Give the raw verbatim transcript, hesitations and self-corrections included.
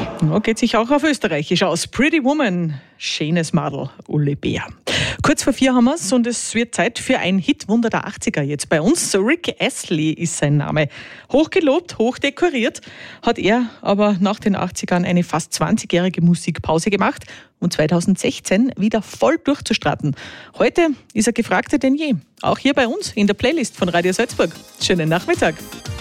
Ja, geht sich auch auf Österreichisch aus. Pretty Woman, schönes Madel, Uli Bär. Kurz vor vier haben wir es und es wird Zeit für ein Hitwunder der achtziger jetzt bei uns. Rick Astley ist sein Name. Hochgelobt, hochdekoriert, hat er aber nach den achtzigern eine fast zwanzigjährige Musikpause gemacht und zweitausendsechzehn wieder voll durchzustarten. Heute ist er gefragter denn je. Auch hier bei uns in der Playlist von Radio Salzburg. Schönen Nachmittag.